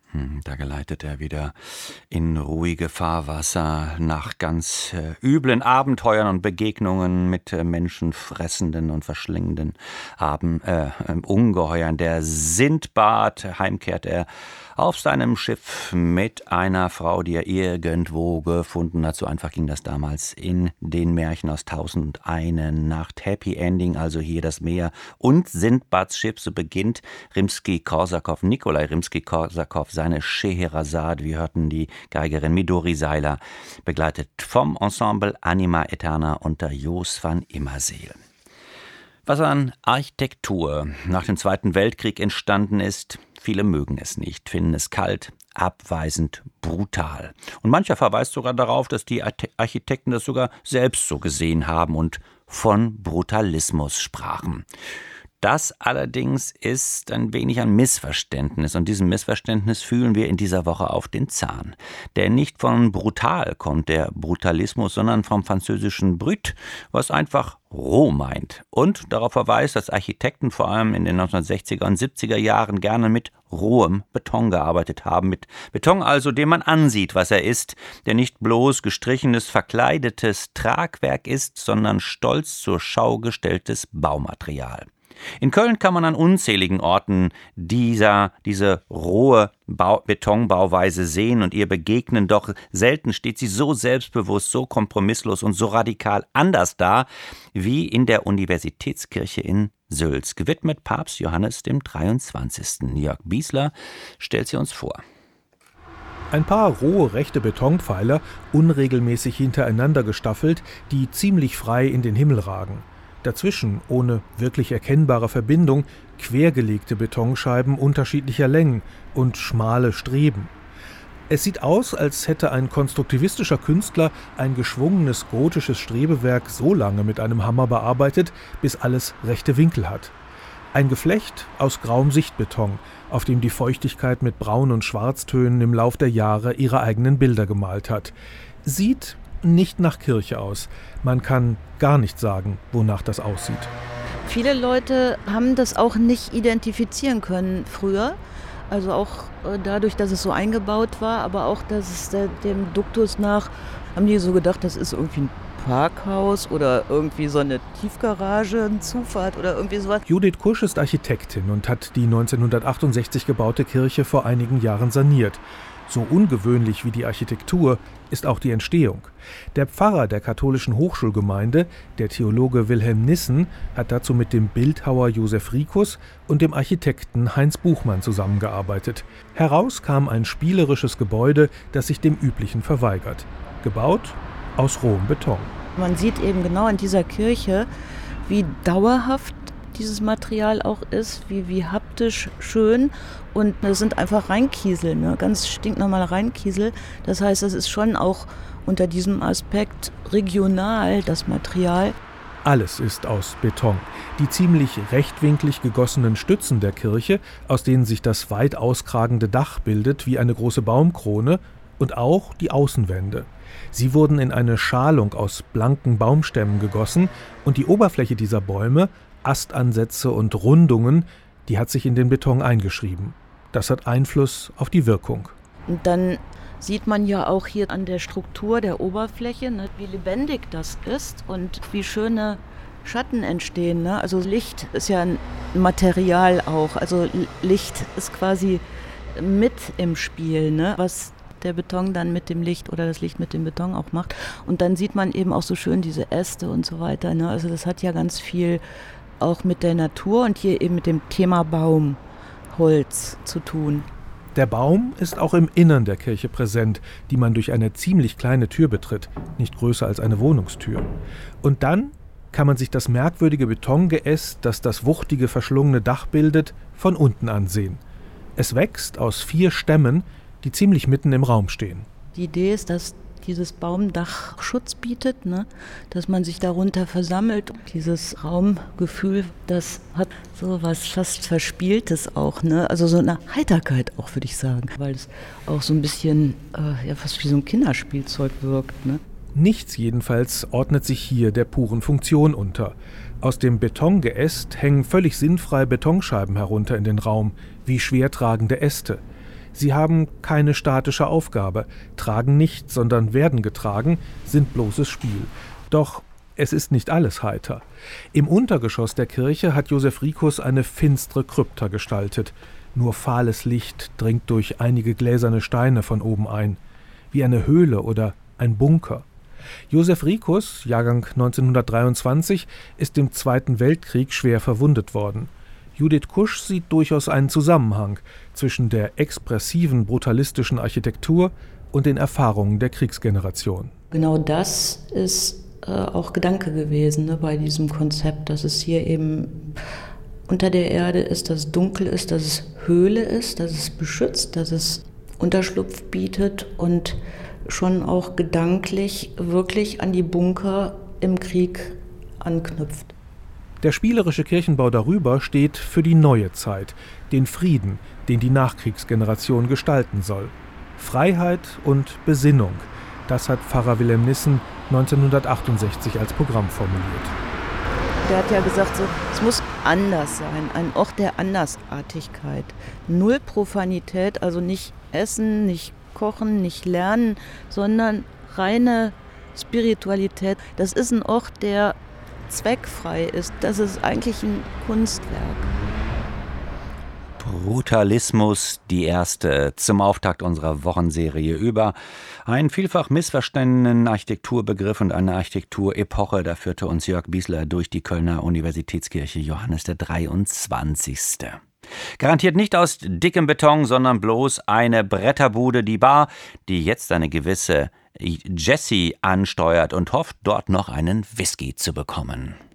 Da geleitet er wieder in ruhige Fahrwasser nach ganz üblen Abenteuern und Begegnungen mit menschenfressenden und verschlingenden Ungeheuern. Der Sindbad, heimkehrt er auf seinem Schiff mit einer Frau, die er irgendwo gefunden hat. So einfach ging das damals in den Märchen aus 1001 Nacht. Happy Ending, also hier das Meer und Sindbads Schiff. So beginnt Nikolai Rimski-Korsakow seine Scheherazade. Wir hörten die Geigerin Midori Seiler, begleitet vom Ensemble Anima Eterna unter Jos van Immerseel. Was an Architektur nach dem Zweiten Weltkrieg entstanden ist, viele mögen es nicht, finden es kalt, abweisend, brutal. Und mancher verweist sogar darauf, dass die Architekten das sogar selbst so gesehen haben und von Brutalismus sprachen. Das allerdings ist ein wenig ein Missverständnis und diesem Missverständnis fühlen wir in dieser Woche auf den Zahn. Denn nicht von brutal kommt der Brutalismus, sondern vom französischen brut, was einfach roh meint und darauf verweist, dass Architekten vor allem in den 1960er und 70er Jahren gerne mit rohem Beton gearbeitet haben. Mit Beton also, den man ansieht, was er ist, der nicht bloß gestrichenes, verkleidetes Tragwerk ist, sondern stolz zur Schau gestelltes Baumaterial. In Köln kann man an unzähligen Orten diese rohe Betonbauweise sehen und ihr begegnen, doch selten steht sie so selbstbewusst, so kompromisslos und so radikal anders da, wie in der Universitätskirche in Sülz, gewidmet Papst Johannes dem 23. Jörg Biesler stellt sie uns vor. Ein paar rohe rechte Betonpfeiler, unregelmäßig hintereinander gestaffelt, die ziemlich frei in den Himmel ragen. Dazwischen, ohne wirklich erkennbare Verbindung, quergelegte Betonscheiben unterschiedlicher Längen und schmale Streben. Es sieht aus, als hätte ein konstruktivistischer Künstler ein geschwungenes gotisches Strebewerk so lange mit einem Hammer bearbeitet, bis alles rechte Winkel hat. Ein Geflecht aus grauem Sichtbeton, auf dem die Feuchtigkeit mit Braun- und Schwarztönen im Lauf der Jahre ihre eigenen Bilder gemalt hat. Sieht nicht nach Kirche aus. Man kann gar nicht sagen, wonach das aussieht. Viele Leute haben das auch nicht identifizieren können früher. Also auch dadurch, dass es so eingebaut war, aber auch, dass es dem Duktus nach, haben die so gedacht, das ist irgendwie ein Parkhaus oder irgendwie so eine Tiefgarage, eine Zufahrt oder irgendwie sowas. Judith Kusch ist Architektin und hat die 1968 gebaute Kirche vor einigen Jahren saniert. So ungewöhnlich wie die Architektur ist auch die Entstehung. Der Pfarrer der katholischen Hochschulgemeinde, der Theologe Wilhelm Nissen, hat dazu mit dem Bildhauer Josef Rikus und dem Architekten Heinz Buchmann zusammengearbeitet. Heraus kam ein spielerisches Gebäude, das sich dem Üblichen verweigert. Gebaut aus rohem Beton. Man sieht eben genau in dieser Kirche, wie dauerhaft dieses Material auch ist, wie haptisch schön, und es sind einfach Reinkiesel, ne? Ganz stinknormale Reinkiesel. Das heißt, es ist schon auch unter diesem Aspekt regional, das Material. Alles ist aus Beton. Die ziemlich rechtwinklig gegossenen Stützen der Kirche, aus denen sich das weit auskragende Dach bildet wie eine große Baumkrone, und auch die Außenwände. Sie wurden in eine Schalung aus blanken Baumstämmen gegossen, und die Oberfläche dieser Bäume, Astansätze und Rundungen, die hat sich in den Beton eingeschrieben. Das hat Einfluss auf die Wirkung. Und dann sieht man ja auch hier an der Struktur der Oberfläche, ne, wie lebendig das ist und wie schöne Schatten entstehen. Ne? Also Licht ist ja ein Material auch. Also Licht ist quasi mit im Spiel, ne? Was der Beton dann mit dem Licht oder das Licht mit dem Beton auch macht. Und dann sieht man eben auch so schön diese Äste und so weiter. Ne? Also das hat ja ganz viel auch mit der Natur und hier eben mit dem Thema Baum, Holz zu tun. Der Baum ist auch im Innern der Kirche präsent, die man durch eine ziemlich kleine Tür betritt, nicht größer als eine Wohnungstür. Und dann kann man sich das merkwürdige Betongeäst, das das wuchtige, verschlungene Dach bildet, von unten ansehen. Es wächst aus 4 Stämmen, die ziemlich mitten im Raum stehen. Die Idee ist, dass dieses Baumdach Schutz bietet, ne? Dass man sich darunter versammelt. Dieses Raumgefühl, das hat so was fast Verspieltes auch, ne? Also so eine Heiterkeit auch, würde ich sagen, weil es auch so ein bisschen fast wie so ein Kinderspielzeug wirkt, ne? Nichts jedenfalls ordnet sich hier der puren Funktion unter. Aus dem Betongeäst hängen völlig sinnfrei Betonscheiben herunter in den Raum, wie schwertragende Äste. Sie haben keine statische Aufgabe, tragen nichts, sondern werden getragen, sind bloßes Spiel. Doch es ist nicht alles heiter. Im Untergeschoss der Kirche hat Josef Rikus eine finstere Krypta gestaltet. Nur fahles Licht dringt durch einige gläserne Steine von oben ein. Wie eine Höhle oder ein Bunker. Josef Rikus, Jahrgang 1923, ist im Zweiten Weltkrieg schwer verwundet worden. Judith Kusch sieht durchaus einen Zusammenhang zwischen der expressiven, brutalistischen Architektur und den Erfahrungen der Kriegsgeneration. Genau das ist auch Gedanke gewesen, bei diesem Konzept, dass es hier eben unter der Erde ist, dass es dunkel ist, dass es Höhle ist, dass es beschützt, dass es Unterschlupf bietet und schon auch gedanklich wirklich an die Bunker im Krieg anknüpft. Der spielerische Kirchenbau darüber steht für die neue Zeit, den Frieden, den die Nachkriegsgeneration gestalten soll. Freiheit und Besinnung, das hat Pfarrer Wilhelm Nissen 1968 als Programm formuliert. Der hat ja gesagt, so, es muss anders sein, ein Ort der Andersartigkeit. Null Profanität, also nicht essen, nicht kochen, nicht lernen, sondern reine Spiritualität. Das ist ein Ort, der zweckfrei ist. Das ist eigentlich ein Kunstwerk. Brutalismus, die erste, zum Auftakt unserer Wochenserie über einen vielfach missverstandenen Architekturbegriff und eine Architekturepoche. Da führte uns Jörg Biesler durch die Kölner Universitätskirche Johannes der 23. Garantiert nicht aus dickem Beton, sondern bloß eine Bretterbude, die Bar, die jetzt eine gewisse Jessie ansteuert und hofft, dort noch einen Whisky zu bekommen.